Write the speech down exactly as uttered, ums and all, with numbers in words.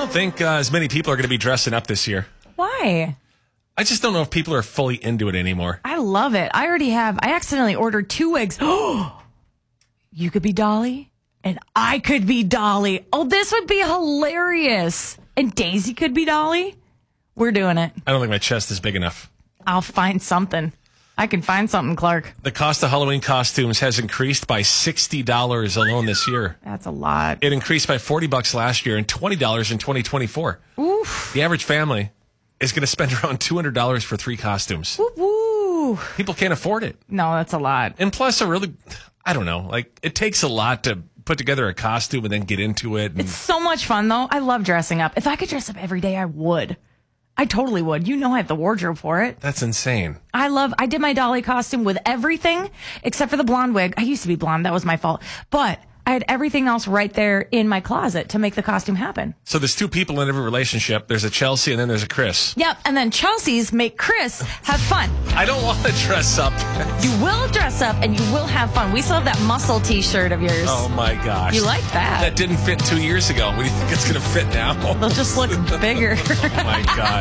don't think uh, as many people are going to be dressing up this year. Why? I just don't know if people are fully into it anymore. I love it. I already have. I accidentally ordered two wigs. Oh, you could be Dolly and I could be Dolly. Oh, this would be hilarious. And Daisy could be Dolly. We're doing it. I don't think my chest is big enough. I'll find something. I can find something, Clark. The cost of Halloween costumes has increased by sixty dollars alone this year. That's a lot. It increased by forty bucks last year and twenty dollars in twenty twenty-four. Oof. The average family is going to spend around two hundred dollars for three costumes. Woo woo. People can't afford it. No, that's a lot. And plus, a really, I don't know, like it takes a lot to put together a costume and then get into it. And It's so much fun, though. I love dressing up. If I could dress up every day, I would. I totally would. You know I have the wardrobe for it. That's insane. I love, I did my Dolly costume with everything except for the blonde wig. I used to be blonde. That was my fault. But I had everything else right there in my closet to make the costume happen. So there's two people in every relationship. There's a Chelsea and then there's a Chris. Yep. And then Chelsea's make Chris have fun. I don't want to dress up. You will dress up and you will have fun. We still have that muscle t-shirt of yours. Oh my gosh. You like that? That didn't fit two years ago. What do you think it's going to fit now? They'll just look bigger. Oh my gosh.